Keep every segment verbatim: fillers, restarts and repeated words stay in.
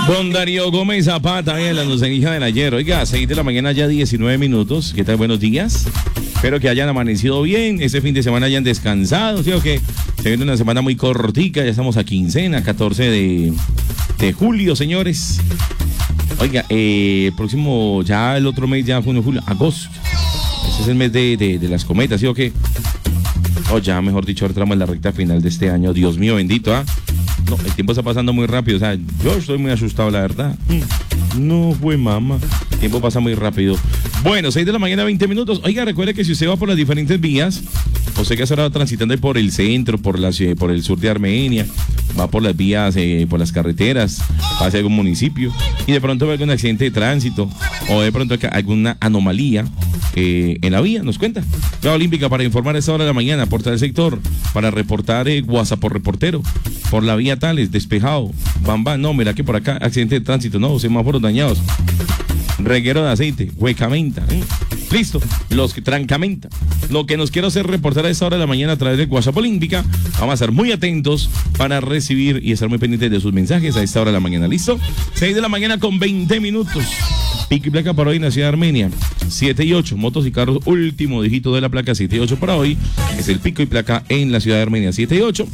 Don Darío Gómez Zapata, en la noticia del ayer. Oiga, seis de la mañana ya diecinueve minutos. ¿Qué tal? Buenos días. Espero que hayan amanecido bien. Este fin de semana hayan descansado. ¿Sí o qué? Se viene una semana muy cortica. Ya estamos a quincena, catorce de, de julio, señores. Oiga, eh, el próximo, ya el otro mes, ya junio, julio, agosto. Ese es el mes de, de, de las cometas, ¿sí o qué? O ya, mejor dicho, entramos en la recta final de este año. Dios mío, bendito, ¿ah? No, el tiempo está pasando muy rápido. O sea, yo estoy muy asustado, la verdad. No fue mamá. El tiempo pasa muy rápido. Bueno, seis de la mañana, veinte minutos. Oiga, recuerde que si usted va por las diferentes vías, o sea que se va transitando por el centro, por, la, por el sur de Armenia, va por las vías, eh, por las carreteras, pasa a algún municipio, y de pronto ve algún accidente de tránsito, o de pronto alguna anomalía eh, en la vía, nos cuenta. La Olímpica para informar a esta hora de la mañana, por tal sector, para reportar eh, WhatsApp por reportero, por la vía tales, despejado, bam, bam, no, mira que por acá, accidente de tránsito, no, semáforos dañados, reguero de aceite, huecamenta, ¿eh? Listo, los que trancamenta. Lo que nos quiero hacer reportar a esta hora de la mañana a través de WhatsApp Olímpica. Vamos a estar muy atentos para recibir y estar muy pendientes de sus mensajes a esta hora de la mañana. ¿Listo? seis de la mañana con veinte minutos. Pico y placa para hoy en la ciudad de Armenia. siete y ocho. Motos y carros, último dígito de la placa. siete y ocho para hoy. Es el pico y placa en la ciudad de Armenia. siete y ocho.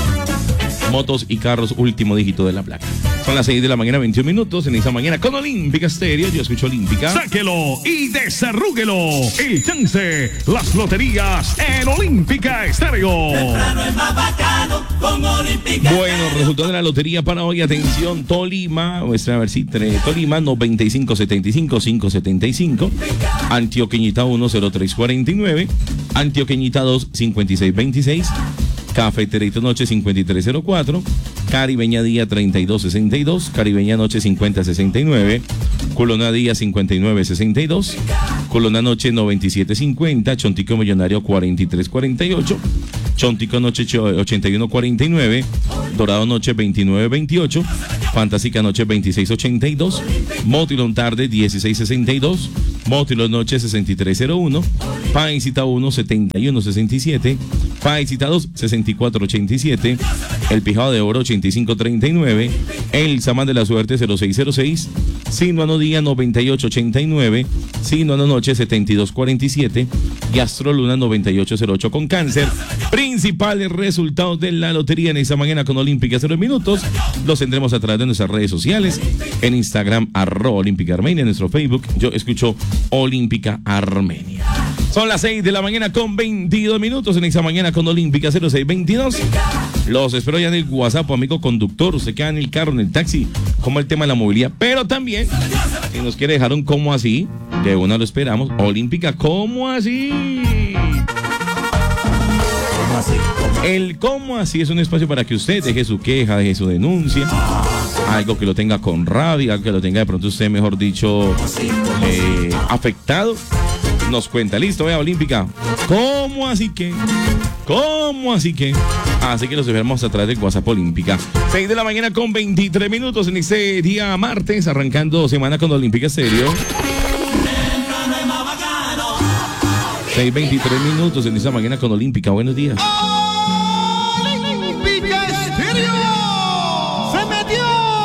Motos y carros, último dígito de la placa. Son las seis de la mañana, veintiún minutos en esta mañana con Olímpica Stereo. Yo escucho Olímpica. Sáquelo y desarrúguelo. El chance, las loterías en Olímpica Stereo. Temprano es más bacano con Olímpica. Bueno, resultado de la lotería para hoy. Atención, Tolima. Muestra a ver si Tolima noventa y cinco setenta y cinco quinientos setenta y cinco. Antioqueñita uno cero tres cuarenta y nueve. Antioqueñita dos cincuenta y seis veintiséis. Cafeterito Noche cincuenta y tres cero cuatro, Caribeña Día treinta y dos sesenta y dos, Caribeña Noche cincuenta sesenta y nueve, Colona Día cincuenta y nueve sesenta y dos, Colona Noche noventa y siete cincuenta, Chontico Millonario cuarenta y tres cuarenta y ocho, Chontico Noche ochenta y uno cuarenta y nueve, Dorado Noche veintinueve veintiocho, Fantástica Noche veintiséis ochenta y dos, Motilón Tarde dieciséis sesenta y dos, Motilón Noche sesenta y tres cero uno, Paisita uno setenta y uno sesenta y siete, Paisita dos sesenta y cuatro ochenta y siete, El Pijado de Oro ochenta y cinco treinta y nueve, El Samán de la Suerte cero seis cero seis, Sinuano Día noventa y ocho ochenta y nueve, Sinuano Noche setenta y dos cuarenta y siete y Astro Luna noventa y ocho cero ocho con Cáncer. Principales resultados de la lotería en esta mañana con Olímpica cero minutos. Los tendremos a través de nuestras redes sociales, en Instagram arroba Olímpica Armenia, en nuestro Facebook Yo Escucho Olímpica Armenia. Son las seis de la mañana con veintidós minutos en esta mañana con Olímpica cero seis veintidós. Los espero ya en el WhatsApp, amigo conductor. Usted queda en el carro, en el taxi, como el tema de la movilidad. Pero también, si nos quiere dejar un cómo así, de una lo esperamos. Olímpica, ¿cómo así? ¿Cómo así? ¿Cómo? El cómo así es un espacio para que usted deje su queja, deje su denuncia. Algo que lo tenga con rabia, algo que lo tenga de pronto usted, mejor dicho, eh, afectado. Nos cuenta, listo, vea Olímpica. ¿Cómo así que? ¿Cómo así que? Así que los esperamos a través del WhatsApp Olímpica. seis de la mañana con veintitrés minutos en este día martes, arrancando semana con Olímpica Stereo. seis veintitrés minutos en esta mañana con Olímpica. Buenos días.